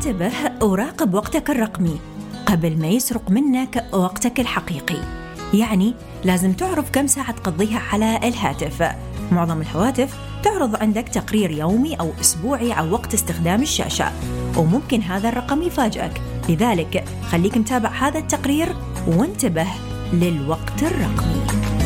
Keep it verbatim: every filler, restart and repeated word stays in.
انتبه وراقب وقتك الرقمي قبل ما يسرق منك وقتك الحقيقي. يعني لازم تعرف كم ساعة تقضيها على الهاتف. معظم الهواتف تعرض عندك تقرير يومي أو أسبوعي عن وقت استخدام الشاشة، وممكن هذا الرقم يفاجئك. لذلك خليك متابع هذا التقرير وانتبه للوقت الرقمي.